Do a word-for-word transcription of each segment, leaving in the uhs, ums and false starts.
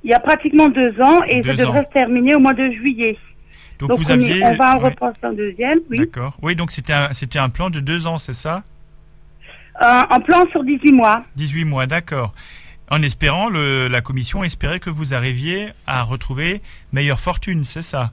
Il y a pratiquement deux ans et deux ça devrait ans. se terminer au mois de juillet. Donc, Donc vous on, aviez... est, on va en ouais. repenser un deuxième, oui. D'accord. Oui, donc c'était un, c'était un plan de deux ans, c'est ça? Euh, un plan sur dix-huit mois. dix-huit mois, d'accord. En espérant, le, la commission espérait que vous arriviez à retrouver meilleure fortune, c'est ça?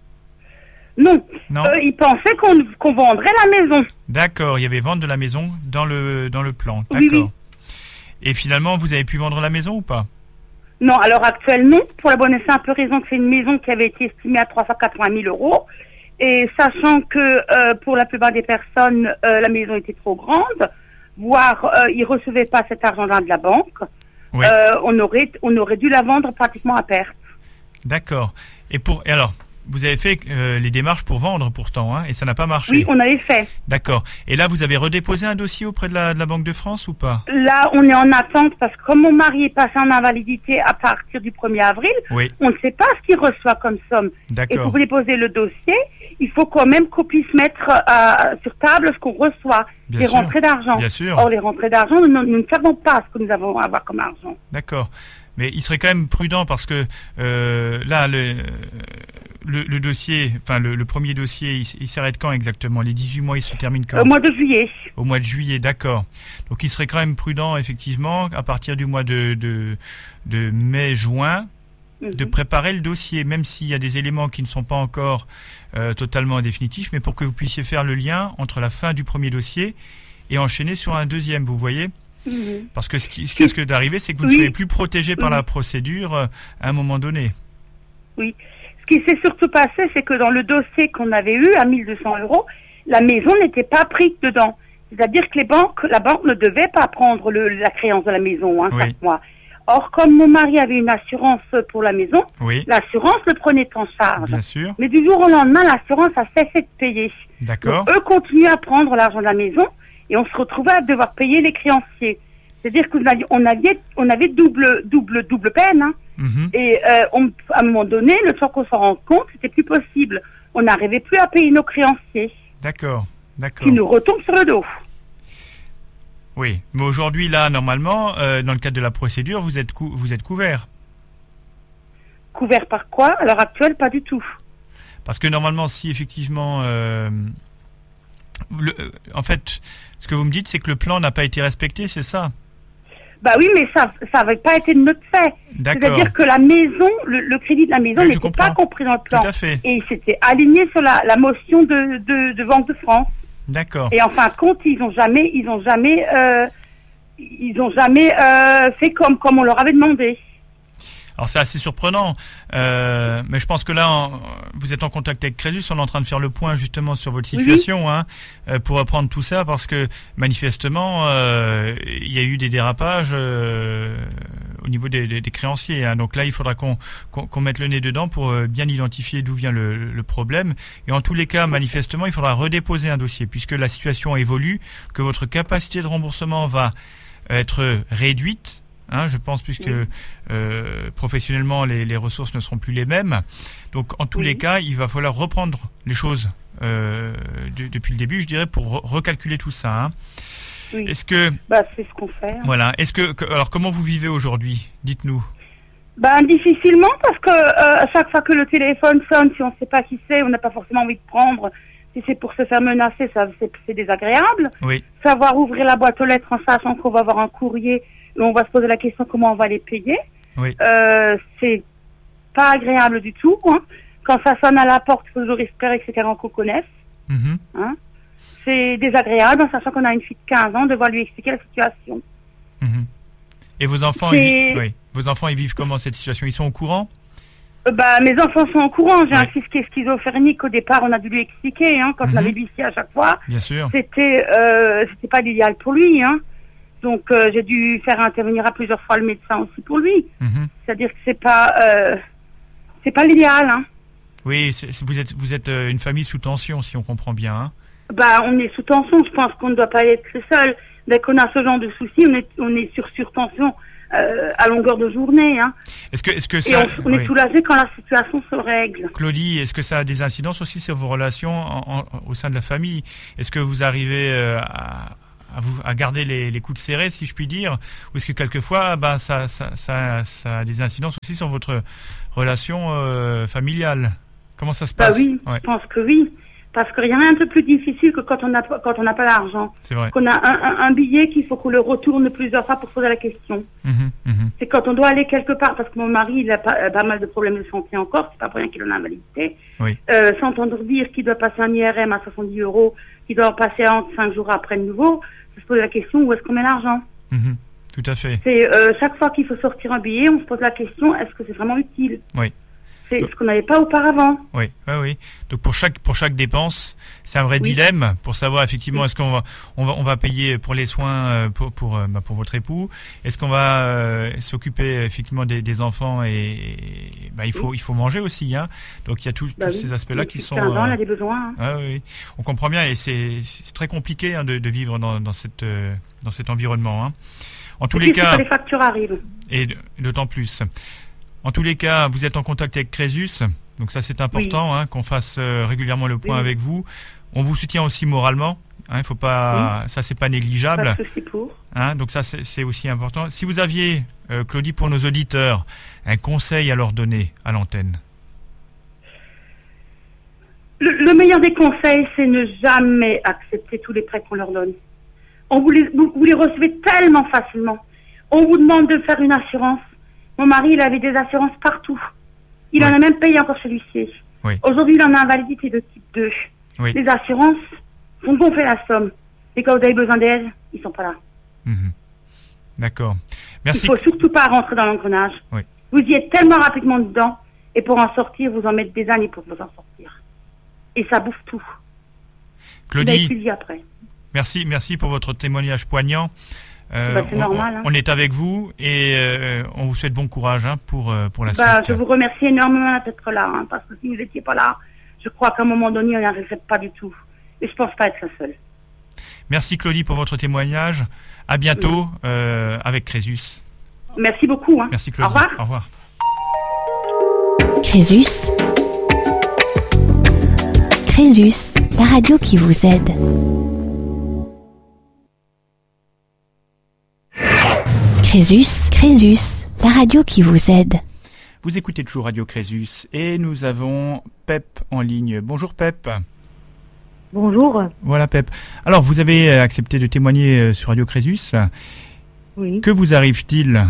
Non, Non. euh, ils pensaient qu'on qu'on vendrait la maison. D'accord, il y avait vente de la maison dans le, dans le plan, Oui, d'accord. oui. Et finalement, vous avez pu vendre la maison ou pas? Non, à l'heure actuelle, non. Pour la bonne et simple raison que c'est une maison qui avait été estimée à trois cent quatre-vingt mille euros. Et sachant que euh, pour la plupart des personnes, euh, la maison était trop grande, voire euh, ils ne recevaient pas cet argent-là de la banque, Oui. euh, on, aurait, on aurait dû la vendre pratiquement à perte. D'accord. Et, pour, et alors, vous avez fait euh, les démarches pour vendre pourtant, hein, et ça n'a pas marché. Oui, on avait fait. D'accord. Et là, vous avez redéposé un dossier auprès de la, de la Banque de France ou pas? Là, on est en attente parce que comme mon mari est passé en invalidité à partir du premier avril, Oui. on ne sait pas ce qu'il reçoit comme somme. Et D'accord. pour déposer le dossier, il faut quand même qu'on puisse mettre euh, sur table ce qu'on reçoit, Bien les sûr. rentrées d'argent. Bien sûr. Or, les rentrées d'argent, nous, nous ne savons pas ce que nous avons à avoir comme argent. D'accord. Mais il serait quand même prudent parce que euh, là, le, le, le dossier, enfin le, le premier dossier, il, il s'arrête quand exactement? Les dix-huit mois, il se termine quand? Au mois de juillet. Au mois de juillet, d'accord. Donc il serait quand même prudent, effectivement, à partir du mois de, de, de mai-juin, Mhm. de préparer le dossier, même s'il y a des éléments qui ne sont pas encore euh, totalement définitifs, mais pour que vous puissiez faire le lien entre la fin du premier dossier et enchaîner sur un deuxième, vous voyez? Mhm. Parce que ce qui, ce qui risque d'arriver, c'est que vous Oui. ne serez plus protégé par Oui. la procédure euh, à un moment donné. Oui. Ce qui s'est surtout passé, c'est que dans le dossier qu'on avait eu à mille deux cents euros, la maison n'était pas prise dedans. C'est-à-dire que les banques, la banque ne devait pas prendre le, la créance de la maison hein, Oui. chaque mois. Or, comme mon mari avait une assurance pour la maison, Oui, l'assurance le prenait en charge. bien sûr. Mais du jour au lendemain, l'assurance a cessé de payer. D'accord. Donc, eux continuaient à prendre l'argent de la maison et on se retrouvait à devoir payer les créanciers. C'est-à-dire qu'on avait, on avait, on avait double, double, double peine. Hein. Mhm. Et euh, on, à un moment donné, le temps qu'on s'en rende compte, c'était plus possible. On n'arrivait plus à payer nos créanciers D'accord. D'accord. qui nous retombent sur le dos. Oui, mais aujourd'hui, là, normalement, euh, dans le cadre de la procédure, vous êtes, cou- vous êtes couvert. Couvert par quoi? À l'heure actuelle, pas du tout. Parce que normalement, si effectivement... euh, le- euh, en fait, ce que vous me dites, c'est que le plan n'a pas été respecté, c'est ça? Bah oui, mais ça n'avait pas été de notre fait. D'accord. C'est-à-dire que la maison, le, le crédit de la maison Oui, je n'était comprends. pas compris dans le Tout plan. à fait. Et il s'était aligné sur la, la motion de, de, de Banque de France. D'accord. Et en fin de compte, ils n'ont jamais, ils ont jamais, euh, ils ont jamais euh, fait comme, comme on leur avait demandé. Alors c'est assez surprenant, euh, mais je pense que là, en- vous êtes en contact avec Crésus, on est en train de faire le point justement sur votre Oui, situation, hein, euh, pour apprendre tout ça, parce que manifestement, euh, il y a eu des dérapages euh, au niveau des, des- des créanciers. Hein. Donc là, il faudra qu'on qu'on, qu'on mette le nez dedans pour euh, bien identifier d'où vient le, le problème. Et en tous les cas, manifestement, il faudra redéposer un dossier, puisque la situation évolue, que votre capacité de remboursement va être réduite. Hein, je pense, puisque Oui. euh, professionnellement, les, les ressources ne seront plus les mêmes. Donc, en tous Oui. les cas, il va falloir reprendre les choses euh, de- depuis le début, je dirais, pour re- recalculer tout ça. Hein. Oui. Est-ce que, Bah, c'est ce qu'on fait. hein. voilà, est-ce que, que- alors, comment vous vivez aujourd'hui? Dites-nous. Ben, difficilement, parce que euh, à chaque fois que le téléphone sonne, si on ne sait pas qui c'est, on n'a pas forcément envie de prendre. Si c'est pour se faire menacer, ça, c'est, c'est désagréable. Oui, Savoir ouvrir la boîte aux lettres en sachant qu'on va avoir un courrier et on va se poser la question comment on va les payer, oui, euh, c'est pas agréable du tout. Hein. Quand ça sonne à la porte, il faut toujours espérer que c'est quelqu'un qu'on connaisse. mhm, Hein. C'est désagréable en sachant qu'on a une fille de quinze ans, devoir lui expliquer la situation. mhm. Et vos enfants, C'est- ils, oui, vos enfants, ils vivent comment cette situation? Ils sont au courant? Euh, bah, mes enfants sont au courant. J'ai Ouais. un fils qui est schizophrénique. Au départ, on a dû lui expliquer. Hein, quand Mhm. on avait l'huissier à chaque fois, Bien sûr. c'était euh, c'était pas l'idéal pour lui. Hein. Donc, euh, j'ai dû faire intervenir à plusieurs fois le médecin aussi pour lui. Mhm. C'est-à dire que c'est pas euh, c'est pas l'idéal. Hein. Oui, c'est- c'est- vous êtes, vous êtes euh, une famille sous tension, si on comprend bien. Hein. Bah, on est sous tension. Je pense qu'on ne doit pas être seul. Dès qu'on a ce genre de soucis, on est on est sur surtension euh, à longueur de journée. Hein. Est-ce que, est-ce que Et ça, on, on est oui. soulagé quand la situation se règle. Claudie, est-ce que ça a des incidences aussi sur vos relations en- en- au sein de la famille? Est-ce que vous arrivez euh, à, à, vous, à garder les, les coudes serrés, si je puis dire, ou est-ce que quelquefois, ben, ça, ça, ça, ça a des incidences aussi sur votre relation euh, familiale? Comment ça se passe? Bah oui, ouais. Je pense que oui. Parce qu'il n'y a rien de plus difficile que quand on n'a quand on n'a pas l'argent. C'est vrai. Qu'on a un, un, un billet qu'il faut qu'on le retourne plusieurs fois pour poser la question. Mmh, mmh. C'est quand on doit aller quelque part, parce que mon mari, il a pas, pas mal de problèmes de santé encore, c'est pas pour rien qu'il en a invalidité. Oui. Euh, s'entendre dire qu'il doit passer un I R M à soixante-dix euros, qu'il doit en passer un cinq jours après de nouveau, ça se pose la question, où est-ce qu'on met l'argent? Mmh, tout à fait. C'est euh, chaque fois qu'il faut sortir un billet, on se pose la question, est-ce que c'est vraiment utile? Oui. C'est ce qu'on n'avait pas auparavant. Oui, oui, oui. Donc pour chaque pour chaque dépense, c'est un vrai oui. dilemme pour savoir effectivement oui. est-ce qu'on va on va on va payer pour les soins pour pour bah, pour votre époux, est-ce qu'on va euh, s'occuper effectivement des, des enfants et, et bah, il faut oui. il faut manger aussi hein. Donc il y a tout, bah, tous oui. ces aspects-là qui sont. Ans, euh, a des besoins. Hein. Ah, oui, on comprend bien et c'est c'est très compliqué hein, de, de vivre dans dans cette euh, dans cet environnement. Hein. En tous et les cas. Les factures arrivent. Et d'autant plus. En tous les cas, vous êtes en contact avec Crésus, donc ça c'est important oui. hein, qu'on fasse euh, régulièrement le point oui. avec vous. On vous soutient aussi moralement, hein, il faut pas, oui. ça c'est pas négligeable. Pas de souci pour. Hein, donc ça c'est, c'est aussi important. Si vous aviez, euh, Claudie, pour nos auditeurs, un conseil à leur donner à l'antenne. Le, le meilleur des conseils, c'est ne jamais accepter tous les prêts qu'on leur donne. On vous les, vous, vous les recevez tellement facilement. On vous demande de faire une assurance. Mon mari, il avait des assurances partout. Il oui. en a même payé encore celui-ci. Oui. Aujourd'hui, il en a invalidité de type deux. Oui. Les assurances font gonfler la somme. Et quand vous avez besoin d'aide, ils ne sont pas là. Mmh. D'accord. Merci. Il ne faut surtout pas rentrer dans l'engrenage. Oui. Vous y êtes tellement rapidement dedans. Et pour en sortir, vous en mettez des années pour vous en sortir. Et ça bouffe tout. Claudie, vous avez après. Merci, merci pour votre témoignage poignant. Euh, bah, c'est on, normal, hein. on est avec vous et euh, on vous souhaite bon courage hein, pour, euh, pour la bah, suite. Je vous remercie énormément d'être là, hein, parce que si vous n'étiez pas là, je crois qu'à un moment donné, on n'y arriverait pas du tout. Et je ne pense pas être la seule. Merci Claudie pour votre témoignage. À bientôt oui. euh, avec Crésus. Merci beaucoup. Hein. Merci Claudie. Au revoir. Au revoir. Crésus. Crésus, la radio qui vous aide. Crésus, Crésus, la radio qui vous aide. Vous écoutez toujours Radio Crésus et nous avons Pep en ligne. Bonjour Pep. Bonjour. Voilà Pep. Alors vous avez accepté de témoigner sur Radio Crésus. Oui. Que vous arrive-t-il?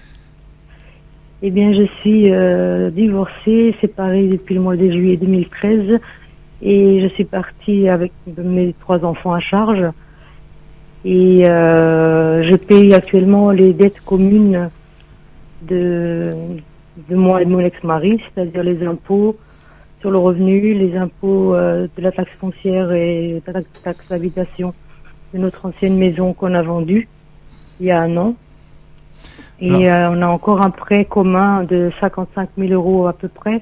Eh bien je suis euh, divorcée, séparée depuis le mois de juillet deux mille treize et je suis partie avec mes trois enfants à charge. Et euh, je paye actuellement les dettes communes de, de moi et de mon ex-mari, c'est-à-dire les impôts sur le revenu, les impôts euh, de la taxe foncière et de la taxe d'habitation de notre ancienne maison qu'on a vendue il y a un an. Et euh, on a encore un prêt commun de cinquante-cinq mille euros à peu près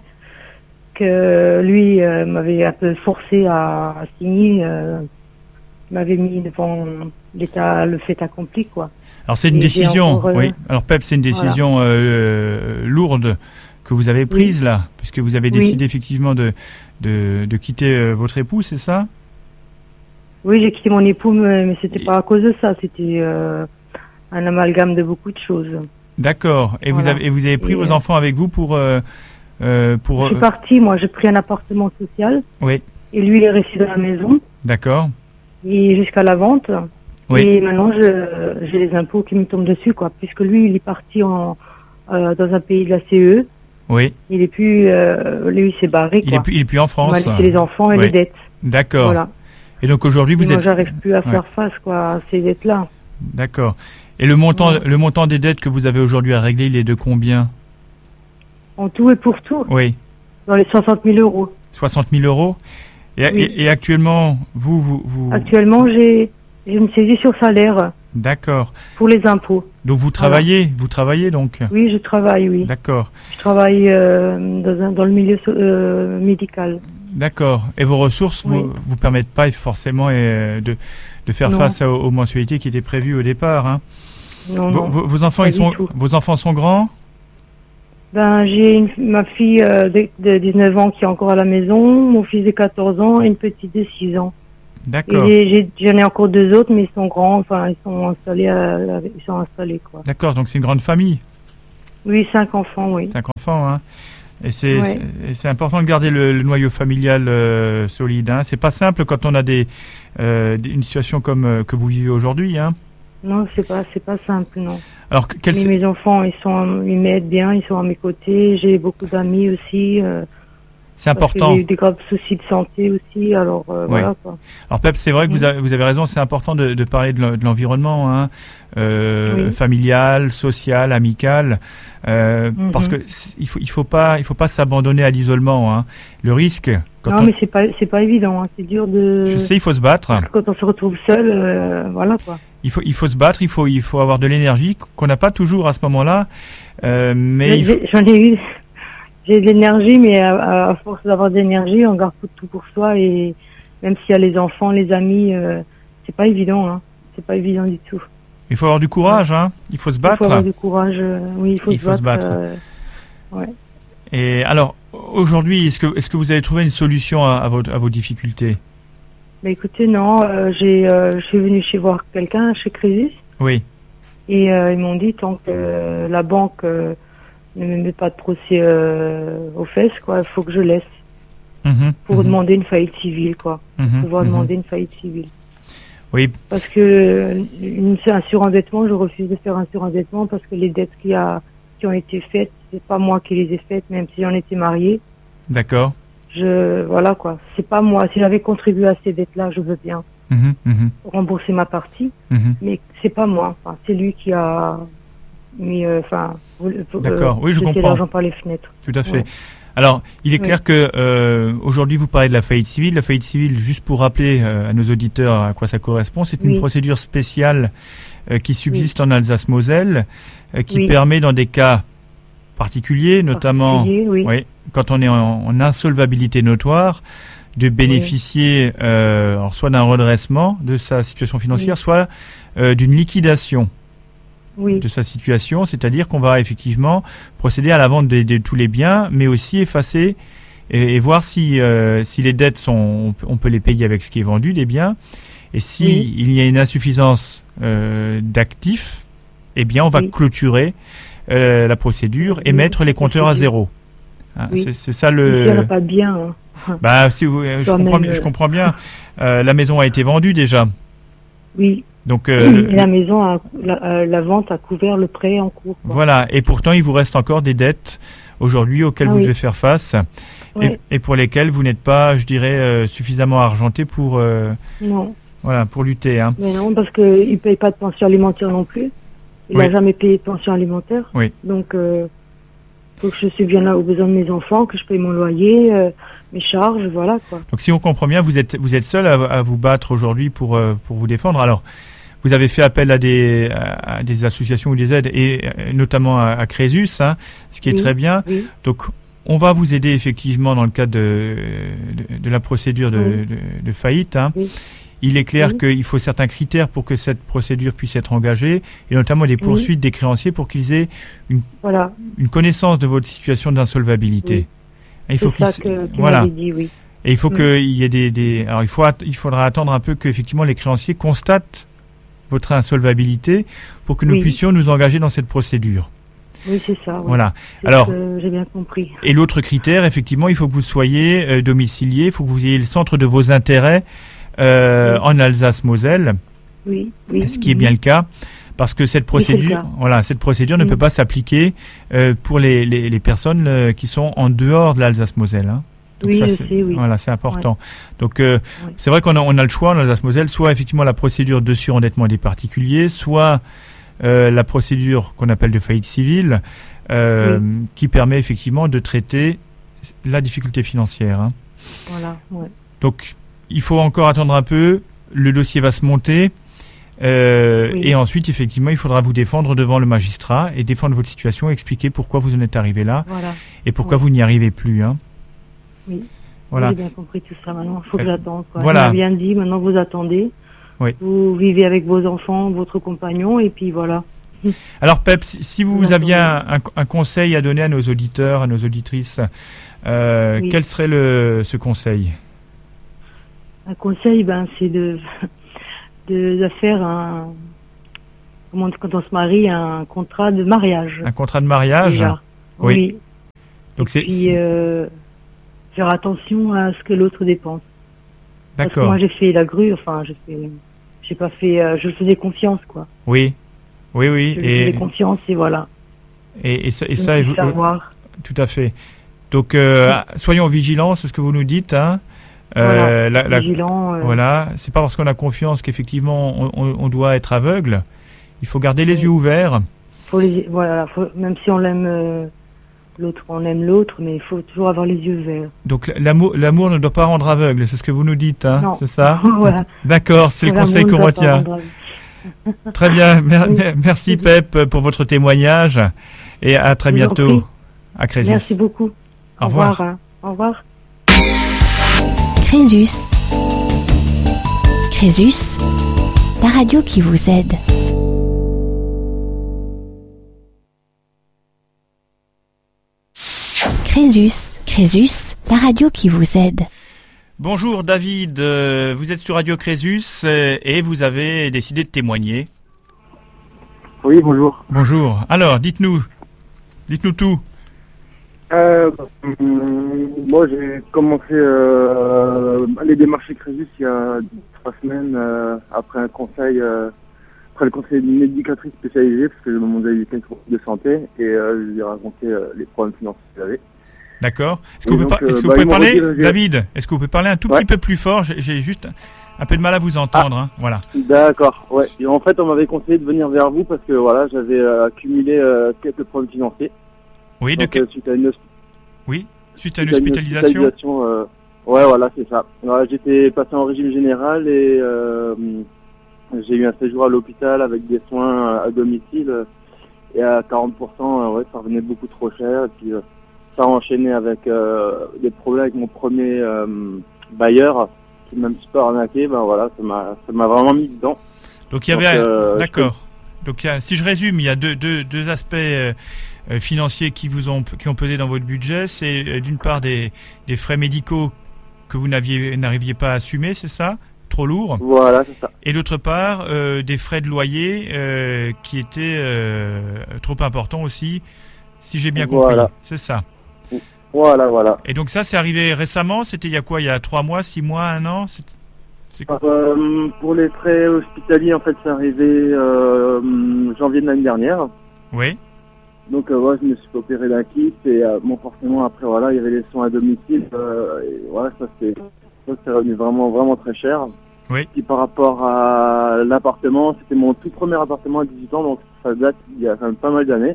que lui euh, m'avait un peu forcé à, à signer, euh, m'avait mis devant l'État, le fait accompli, quoi. Alors c'est une et décision, encore, euh, oui. Alors Pep, c'est une décision voilà. euh, lourde que vous avez prise oui. là, puisque vous avez décidé oui. effectivement de, de, de quitter euh, votre époux, c'est ça? Oui, j'ai quitté mon époux, mais, mais c'était et... pas à cause de ça, c'était euh, un amalgame de beaucoup de choses. D'accord. Et, voilà. vous avez, et vous avez pris et vos euh... enfants avec vous pour... Euh, euh, pour je suis partie, moi, j'ai pris un appartement social. Oui. Et lui, il est resté dans la maison. D'accord. Et jusqu'à la vente. Oui. Et maintenant, je, j'ai les impôts qui me tombent dessus, quoi. Puisque lui, il est parti en, euh, dans un pays de la C E. Oui. Il est plus, euh, lui, il s'est barré, quoi. Il est plus, il est plus en France. Il m'a laissé les enfants et oui. les dettes. D'accord. Voilà. Et donc aujourd'hui, vous et moi, êtes. j'arrive plus à ouais. faire face, quoi, à ces dettes-là. D'accord. Et le montant, ouais. le montant des dettes que vous avez aujourd'hui à régler, il est de combien? En tout et pour tout? Oui. Dans les soixante mille euros. soixante mille euros. Et, oui. et, et actuellement, vous, vous, vous... Actuellement, j'ai, j'ai une saisie sur salaire. D'accord. Pour les impôts. Donc vous travaillez, voilà. vous travaillez donc? Oui, je travaille, oui. D'accord. Je travaille euh, dans, un, dans le milieu euh, médical. D'accord. Et vos ressources oui. vous vous permettent pas forcément euh, de, de faire non. face aux, aux mensualités qui étaient prévues au départ, hein? Non, vos, non. Vos, vos enfants, ils sont, vos enfants sont grands? Ben, j'ai une, ma fille euh, de, de dix-neuf ans qui est encore à la maison, mon fils de quatorze ans et une petite de six ans. D'accord. Et j'ai, j'en ai encore deux autres, mais ils sont grands, enfin, ils sont installés, à, à- ils sont installés, quoi. D'accord, donc c'est une grande famille, Oui, cinq enfants, oui. cinq enfants, hein. Et c'est, Ouais. c'est, et c'est important de garder le, le noyau familial euh, solide, hein. C'est pas simple quand on a des, euh, des- une situation comme euh, que vous vivez aujourd'hui, hein. Non, c'est pas, c'est pas simple, non. Alors, que- quelle, Mais mes enfants, ils sont, ils m'aident bien, ils sont à mes côtés. J'ai beaucoup d'amis aussi. Euh, c'est parce que important. j'ai eu des graves soucis de santé aussi, alors euh, Ouais. voilà, quoi. Alors Pep, c'est vrai que vous Mm. avez, vous avez raison, c'est important de, de parler de l'en- de l'environnement, hein, euh, Oui. familial, social, amical, euh, Mhm. parce que c- il faut, il faut pas, il faut pas s'abandonner à l'isolement, hein. Le risque, quand Non, on, mais c'est pas, c'est pas évident, hein. C'est dur de. je sais, il faut se battre, Quand on se retrouve seul, euh, voilà, quoi. il faut, il faut se battre, il faut, il faut avoir de l'énergie qu'on n'a pas toujours à ce moment-là, euh, mais il faut- J'ai- J'en ai eu, j'ai de l'énergie, mais à, à force d'avoir de l'énergie, on garde tout pour soi, et même s'il y a les enfants, les amis, euh, c'est pas évident, hein. C'est pas évident du tout. il faut avoir du courage, hein. Il faut se Il faut battre. avoir du courage, euh, oui, il faut, Il se, faut se battre, battre. euh, Et alors, aujourd'hui, est-ce que, est-ce que vous avez trouvé une solution à, à, vos, à vos difficultés? Bah écoutez, non, euh, j'ai, euh, je suis venue chez voir quelqu'un, chez Crésus, Oui, et euh, ils m'ont dit tant que euh, la banque euh, ne me met pas de procès euh, aux fesses, quoi, il faut que je laisse Mhm, pour mhm, demander une faillite civile, quoi, mhm, pouvoir mhm. demander une faillite civile. Oui, Parce que euh, une, un surendettement, je refuse de faire un surendettement parce que les dettes qui, a, qui ont été faites, c'est pas moi qui les ai faites, même si j'en étais mariée. d'accord. Je, voilà quoi, c'est pas moi. Si j'avais contribué à ces dettes-là, je veux bien Mhm, mhm, rembourser ma partie, mhm. mais c'est pas moi. Enfin, c'est lui qui a mis, euh, enfin, voulu- euh, D'accord, oui, je jeté comprends. l'argent par les fenêtres. Tout à fait. Ouais. Alors, il est Oui. clair que euh, aujourd'hui, vous parlez de la faillite civile. La faillite civile, juste pour rappeler euh, à nos auditeurs à quoi ça correspond, c'est une Oui. procédure spéciale euh, qui subsiste en Alsace-Moselle, euh, qui Oui. permet dans des cas particuliers, notamment Particulier, oui. oui, quand on est en, en insolvabilité notoire, de bénéficier euh, alors soit d'un redressement de sa situation financière, Oui. soit euh, d'une liquidation Oui. de sa situation, c'est-à-dire qu'on va effectivement procéder à la vente de, de tous les biens, mais aussi effacer et, et voir si, euh, si les dettes sont, on peut- on peut les payer avec ce qui est vendu des biens, et si Oui. il y a une insuffisance euh, d'actifs, eh bien on va Oui. clôturer euh, la procédure et Oui, mettre les compteurs à procédure. zéro. Hein, Oui. c'est, c'est ça Ici, on n'a le. pas de bien. Hein. Bah, si vous, je Quand comprends, même, je euh. comprends bien. Euh, la maison a été vendue déjà, Oui. donc. euh, Et le- la maison, a, la, euh, la vente a couvert le prêt en cours, quoi. Voilà, et pourtant il vous reste encore des dettes aujourd'hui auxquelles Ah vous oui. devez faire face Ouais. et, et pour lesquelles vous n'êtes pas, je dirais, euh, suffisamment argenté pour, euh, Non. voilà, pour lutter, hein. Mais non, parce qu'il ne paye pas de pension alimentaire non plus. Il n'a Oui. jamais payé de pension alimentaire. Oui. Donc, euh, faut que je subvienne là aux besoins de mes enfants, que je paye mon loyer, euh, mes charges, voilà quoi. Donc si on comprend bien, vous êtes, vous êtes seul à, à vous battre aujourd'hui pour, euh, pour vous défendre. Alors, vous avez fait appel à des, à, à des associations ou des aides, et euh, notamment à, à Crésus, hein, ce qui est Oui. très bien. Oui. Donc, on va vous aider effectivement dans le cadre de, de, de la procédure de, Oui. de- de faillite, hein. Oui. Il est clair Oui. qu'il faut certains critères pour que cette procédure puisse être engagée, et notamment des poursuites des créanciers pour qu'ils aient Voilà. une connaissance de votre situation d'insolvabilité. Oui. Et il faut C'est qu'ils ça que tu voilà. m'avais dit, oui. Et il faut Mm. qu'il y ait des, des alors il faut att- il faudra attendre un peu que effectivement les créanciers constatent votre insolvabilité pour que nous Oui. puissions nous engager dans cette procédure. Oui, c'est ça. Oui. Voilà. C'est Alors- ce que j'ai bien compris. Et l'autre critère, effectivement, il faut que vous soyez euh, domicilié, il faut que vous ayez le centre de vos intérêts euh, Oui. en Alsace-Moselle, Oui, oui. ce qui est bien le cas, parce que cette Oui, c'est le procédure, cas. voilà, cette procédure ne Mm. peut pas s'appliquer euh, pour les, les, les personnes euh, qui sont en dehors de l'Alsace-Moselle, hein. Donc Oui, ça, je c'est- sais, oui. Voilà, c'est important. Donc, euh, Ouais. c'est vrai qu'on a, on a le choix en Alsace-Moselle, soit effectivement la procédure de surendettement des particuliers, soit euh, la procédure qu'on appelle de faillite civile, euh, qui permet effectivement de traiter la difficulté financière, hein. Voilà, ouais. Donc, il faut encore attendre un peu, le dossier va se monter, euh, Oui. et ensuite, effectivement, il faudra vous défendre devant le magistrat et défendre votre situation, expliquer pourquoi vous en êtes arrivé là Voilà. et pourquoi Ouais. vous n'y arrivez plus, hein. Oui. Voilà. J'ai bien compris tout ça maintenant. Il faut que Euh, j'attende. Quoi. voilà. On m'a bien dit, maintenant vous attendez. Oui. Vous vivez avec vos enfants, votre compagnon, et puis voilà. Alors Pep, si, si vous Vous aviez un, attendez. un- un conseil à donner à nos auditeurs, à nos auditrices, euh, Oui. quel serait le, ce conseil? Un conseil, ben, c'est de, de, de faire un, comment, quand on se marie, un contrat de mariage. Un contrat de mariage. Déjà. Oui. Oui. Donc Et c'est. puis, c'est- euh, faire attention à ce que l'autre dépense. Parce que D'accord. moi, j'ai fait la grue, enfin, j'ai fait, j'ai pas fait, euh, je faisais confiance, quoi. Oui. Oui, oui. Je faisais Et, confiance et voilà. et, et ça, et Je ça me et suis vous- fait avoir. tout à fait. Donc, euh, soyons vigilants, c'est ce que vous nous dites. Hein. Euh, Voilà. la- la- Vigilant. euh, Voilà, c'est pas parce qu'on a confiance qu'effectivement on, on- on doit être aveugle. Il faut garder les Oui. yeux ouverts. faut les, voilà, faut, même si on l'aime, euh, l'autre, on aime l'autre, mais il faut toujours avoir les yeux verts. Donc l'amour, l'amour ne doit pas rendre aveugle, c'est ce que vous nous dites, hein, Non. c'est ça? Voilà. D'accord, c'est le L'amour conseil ne qu'on doit pas retient. rendre aveugle. Très bien, mer- Oui. mer- merci Oui. Pep pour votre témoignage et à très Je vous en bientôt prie. à Crésus. Merci beaucoup. Au revoir. hein. Au revoir. Crésus. Crésus, la radio qui vous aide. Crésus. Crésus, la radio qui vous aide. Bonjour David, euh, vous êtes sur Radio Crésus euh, et vous avez décidé de témoigner. Oui, bonjour. Bonjour. Alors, dites-nous, dites-nous tout. Euh, hum, moi, j'ai commencé euh, les démarches chez Crésus il y a trois semaines euh, après un conseil, euh, après le conseil d'une médicatrice spécialisée parce que je me demandais une de santé et euh, je lui ai raconté euh, les problèmes financiers que j'avais. D'accord. Est-ce que Et vous, pouvez, donc, par- est-ce euh, que vous bah, pouvez ils m'ont parler, redirigé. David, est-ce que vous pouvez parler un tout Ouais. petit peu plus fort? J'ai j'ai juste un peu de mal à vous entendre. hein. Voilà. D'accord, ouais. Et en fait, on m'avait conseillé de venir vers vous parce que voilà, j'avais euh, accumulé euh, quelques problèmes financiers. Oui, de Donc, que- euh, suite à une oui, suite à une Suite à une hospitalisation. hospitalisation, euh, ouais, voilà, c'est ça. Voilà, j'étais passé en régime général et euh, j'ai eu un séjour à l'hôpital avec des soins à domicile. euh, Et à quarante pour cent, euh, ouais, ça revenait beaucoup trop cher. Et puis, euh, ça a enchaîné avec euh, des problèmes avec mon premier euh, bailleur qui m'a un petit peu arnaqué. Ben voilà, ça m'a, ça m'a vraiment mis dedans. Donc il y Donc, avait, euh, d'accord. Donc il y a- si je résume, il y a deux, deux, deux aspects euh, euh, financiers qui vous ont qui ont pesé dans votre budget. C'est euh, d'une part des, des frais médicaux que vous n'aviez n'arriviez pas à assumer, c'est ça? Trop lourd. Voilà, c'est ça. Et d'autre part, euh, des frais de loyer euh, qui étaient euh, trop importants aussi, si j'ai bien compris. Voilà. C'est ça. Voilà, voilà. Et donc ça, c'est arrivé récemment. C'était il y a quoi? Il y a trois mois, six mois, un an? C'est- c'est quoi? Euh, pour les frais hospitaliers, en fait, c'est arrivé euh, janvier de l'année dernière. Oui. Donc euh, ouais, je me suis fait opérer d'un kyste et euh, bon, forcément après voilà, il y avait les soins à domicile. Euh, et voilà, ça c'est ça c'est revenu vraiment vraiment très cher. Oui. Puis par rapport à l'appartement, c'était mon tout premier appartement à dix-huit ans, donc ça date il y a quand même pas mal d'années.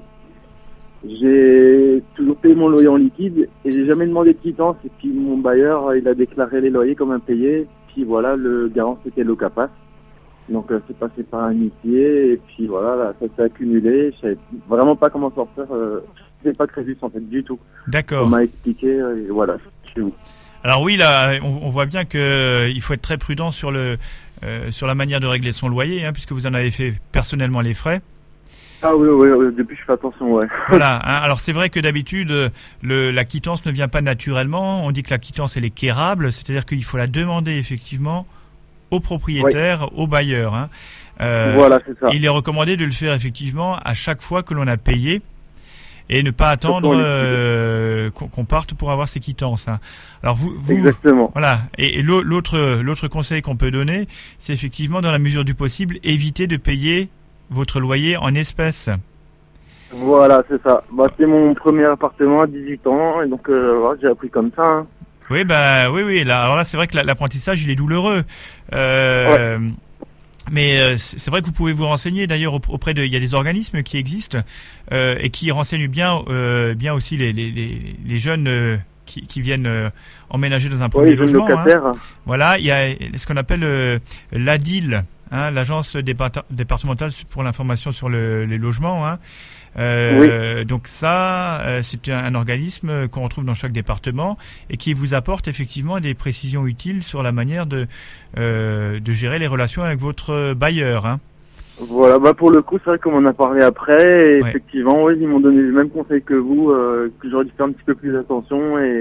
J'ai toujours payé mon loyer en liquide et j'ai jamais demandé de quittance. Et puis mon bailleur, il a déclaré les loyers comme impayés. Puis voilà, le garant c'était Locapass. Donc euh, c'est passé par un huissier et puis voilà, là, ça s'est accumulé. Je savais vraiment pas comment sortir. Euh, je sais pas Crésus en fait du tout. On D'accord. m'a expliqué euh, et voilà, je suis où. Alors oui, là, on, on voit bien que euh, il faut être très prudent sur le euh, sur la manière de régler son loyer, hein, puisque vous en avez fait personnellement les frais. Ah oui, oui, oui, depuis je fais attention, ouais. Voilà. hein. Alors c'est vrai que d'habitude, euh, le, la quittance ne vient pas naturellement. On dit que la quittance elle est quérable, c'est-à-dire qu'il faut la demander effectivement au propriétaire, au bailleur. hein. Euh, Voilà, c'est ça. Il est recommandé de le faire effectivement à chaque fois que l'on a payé et ne pas attendre Surtout en euh, qu'on qu'on parte pour avoir ses quittances. hein. Alors vous, vous Exactement. voilà. Et, et l'au- l'autre l'autre conseil qu'on peut donner, c'est effectivement dans la mesure du possible éviter de payer votre loyer en espèces. Voilà, c'est ça. Bah, c'est mon premier appartement à dix-huit ans et donc euh, voilà, j'ai appris comme ça. Hein. Oui, bah oui, oui. Là, alors là, c'est vrai que la- l'apprentissage, il est douloureux. Euh, Mais euh, c'est c'est vrai que vous pouvez vous renseigner d'ailleurs aup- auprès de. Il y a des organismes qui existent euh, et qui renseignent bien, euh, bien aussi les, les, les, les jeunes euh, qui, qui viennent euh, emménager dans un premier Oui, jeune logement. hein. locataire. Voilà, il y a ce qu'on appelle euh, l'A D I L, hein, l'agence départ- départementale pour l'information sur le- les logements. hein. Euh, Donc ça, euh, c'est un, un organisme qu'on retrouve dans chaque département et qui vous apporte effectivement des précisions utiles sur la manière de, euh, de gérer les relations avec votre bailleur. hein. Voilà, bah pour le coup, c'est vrai qu'on en a parlé après, et Ouais. effectivement, oui, ils m'ont donné le même conseil que vous, euh, que j'aurais dû faire un petit peu plus attention, et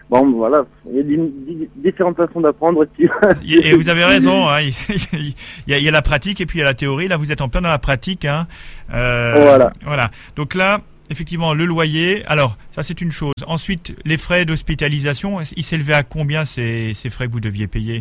Bon, voilà, il y a di- di- différentes façons d'apprendre. Aussi. Et, et vous avez raison, hein, il, y a, il y a la pratique et puis il y a la théorie. Là, vous êtes en plein dans la pratique. Hein. Euh, voilà. Voilà. Donc là, effectivement, le loyer. Alors, ça, c'est une chose. Ensuite, les frais d'hospitalisation, ils s'élevaient à combien ces, ces frais que vous deviez payer?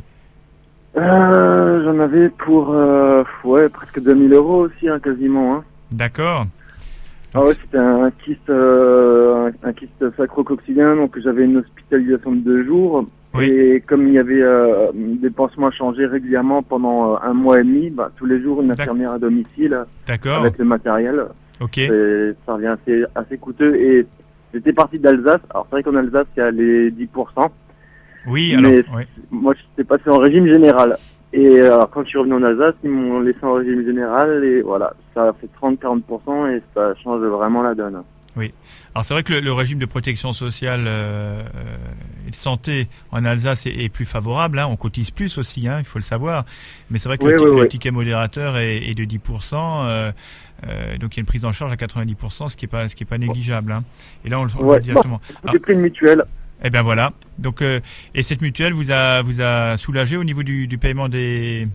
euh, J'en avais pour euh, ouais, presque deux mille euros aussi, hein, quasiment. Hein. D'accord. Ah ouais, c'était un kyste, euh, un, un kyste sacro-coccidien, donc j'avais une hospitalisation de deux jours. Oui. Et comme il y avait euh, des pansements à changer régulièrement pendant euh, un mois et demi, bah, tous les jours une infirmière à domicile D'accord. avec le matériel. Ok. Et ça revient assez, assez coûteux. Et j'étais parti d'Alsace. Alors c'est vrai qu'en Alsace, il y a les dix pour cent. Oui, alors. Mais Oui. moi, j'étais passé en régime général. Et alors, quand je suis revenu en Alsace, ils m'ont laissé en régime général. Et voilà, ça a fait trente à quarante pour cent et ça change vraiment la donne. Alors c'est vrai que le, le régime de protection sociale euh, et de santé en Alsace est, est plus favorable. Hein. On cotise plus aussi, hein, il faut le savoir. Mais c'est vrai que Oui, le, oui, le oui. ticket modérateur est, est de dix pour cent. Euh, euh, donc il y a une prise en charge à quatre-vingt-dix pour cent, ce qui n'est pas, ce qui est pas négligeable. Hein. Et là on, le- on le Ouais. voit directement. Ah, J'ai pris une mutuelle. et bien voilà. Donc, euh, et cette mutuelle vous a, vous a soulagé au niveau du, du paiement des...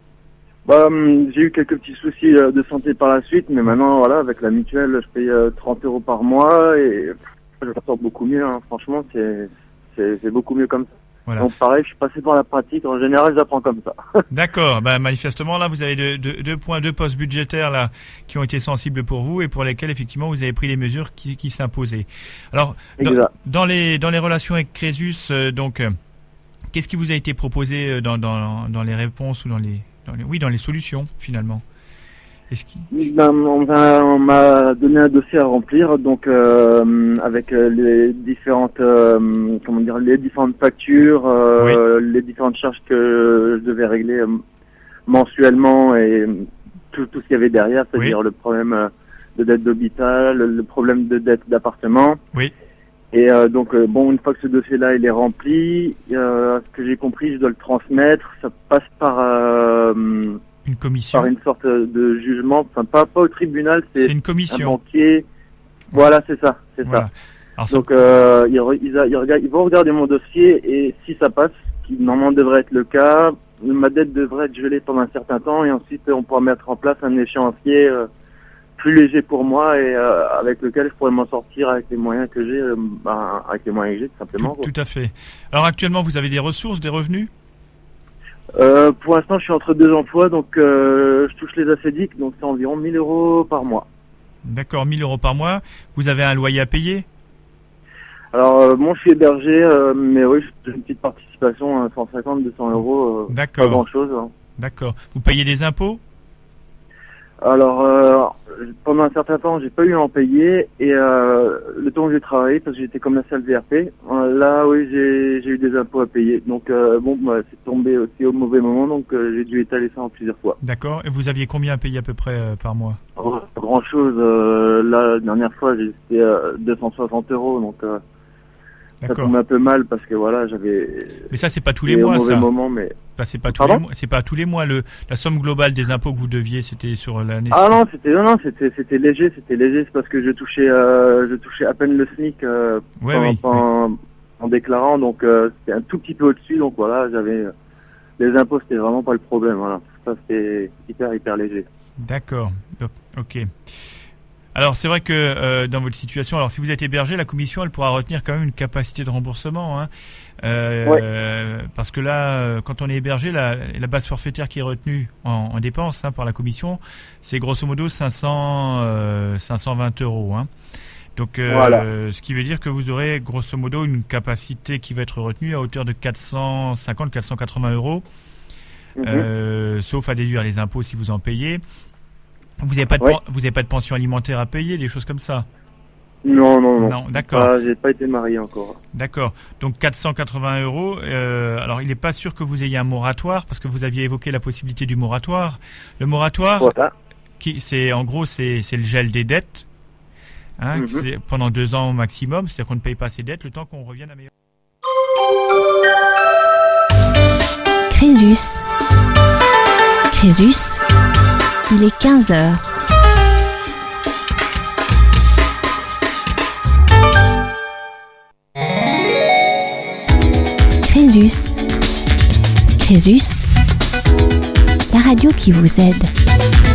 Bah, hum, j'ai eu quelques petits soucis euh, de santé par la suite, mais maintenant, voilà, avec la mutuelle, je paye euh, trente euros par mois et pff, je m'en sors beaucoup mieux. Hein. Franchement, c'est, c'est, c'est beaucoup mieux comme ça. Voilà. Donc pareil, je suis passé par la pratique. En général, j'apprends comme ça. D'accord. Ben, manifestement, là, vous avez deux, deux, deux points, deux postes budgétaires là, qui ont été sensibles pour vous et pour lesquels, effectivement, vous avez pris les mesures qui, qui s'imposaient. Alors, dans, Exact. dans, les, dans les relations avec Crésus, euh, donc, euh, qu'est-ce qui vous a été proposé euh, dans, dans, dans les réponses ou dans les, dans les... Oui, dans les solutions, finalement? Est-ce qu'il... Ben, on, va- on m'a donné un dossier à remplir, donc euh, avec euh, les différentes, euh, comment dire, les différentes factures, euh, les différentes charges que je devais régler euh, mensuellement et tout, tout ce qu'il y avait derrière, c'est-à-dire Oui. le problème euh, de dette d'hôpital, le problème de dette d'appartement. Oui. Et euh, donc euh, bon, une fois que ce dossier-là il est rempli, euh, ce que j'ai compris, je dois le transmettre. Ça passe par euh, Une commission? par une sorte de jugement, enfin pas, pas au tribunal, C'est c'est une un commission. banquier. Voilà, c'est ça, c'est Voilà. ça. Alors, ça- Donc euh, ils, re- ils, a- ils regardent- ils vont regarder mon dossier et si ça passe, ce qui normalement devrait être le cas, ma dette devrait être gelée pendant un certain temps et ensuite on pourra mettre en place un échéancier euh, plus léger pour moi et euh, avec lequel je pourrais m'en sortir avec les moyens que j'ai, euh, ben, avec les moyens que j'ai tout simplement. tout, quoi. tout à fait. Alors, actuellement, vous avez des ressources, des revenus? Euh, pour l'instant, je suis entre deux emplois, donc euh, je touche les ACEDIC, donc c'est environ mille euros par mois. D'accord, mille euros par mois. Vous avez un loyer à payer? Alors, euh, moi, je suis hébergé, euh, mais oui, j'ai une petite participation, hein, cent cinquante, deux cents euros, euh, pas D'accord, grand-chose. Hein. d'accord. Vous payez des impôts? Alors, euh, pendant un certain temps, j'ai pas eu à en payer, et euh, le temps que j'ai travaillé, parce que j'étais commercial V R P, euh, là, oui, j'ai j'ai eu des impôts à payer. Donc, euh, bon, bah, c'est tombé aussi au mauvais moment, donc euh, j'ai dû étaler ça en plusieurs fois. D'accord. Et vous aviez combien à payer à peu près euh, par mois? Oh, pas grand-chose, euh, là, la dernière fois, j'ai fait euh, deux cent soixante euros, donc euh, ça D'accord. tombe un peu mal, parce que voilà, j'avais... Mais ça, c'est pas tous les été au mois, mauvais ça. moment, mais... Bah, c'est pas tous Pardon les mois. C'est pas tous les mois. Le, la somme globale des impôts que vous deviez, c'était sur l'année. Ah non, c'était non, non, c'était c'était léger, c'était léger, c'est parce que je touchais euh, je touchais à peine le SMIC euh, Ouais, en, oui, en, en déclarant, donc euh, c'était un tout petit peu au-dessus, donc voilà, j'avais euh, les impôts, c'était vraiment pas le problème, voilà, ça c'était hyper hyper léger. D'accord. Donc, ok. Alors c'est vrai que euh, dans votre situation, alors si vous êtes hébergé, la commission elle pourra retenir quand même une capacité de remboursement, hein, euh, Ouais. euh, parce que là, euh, quand on est hébergé, la, la base forfaitaire qui est retenue en, en dépenses hein, par la commission, c'est grosso modo cinq cents, euh, cinq cent vingt euros. Hein. Donc, euh, Voilà. ce qui veut dire que vous aurez grosso modo une capacité qui va être retenue à hauteur de quatre cent cinquante à quatre cent quatre-vingts euros, Mhm. euh, sauf à déduire les impôts si vous en payez. Vous n'avez pas, de Ouais. pen- vous avez pas de pension alimentaire à payer, des choses comme ça? Non, non, non. Non, d'accord. Ah, j'ai pas été marié encore. D'accord. Donc quatre cent quatre-vingts euros. Euh, alors, il n'est pas sûr que vous ayez un moratoire, parce que vous aviez évoqué la possibilité du moratoire. Le moratoire, Voilà. qui, c'est en gros, c'est, c'est le gel des dettes, hein, Mhm. c'est pendant deux ans au maximum, c'est-à-dire qu'on ne paye pas ses dettes le temps qu'on revienne à meilleur. Crésus. Crésus. Il est quinze heures. Crésus. Crésus, la radio qui vous aide.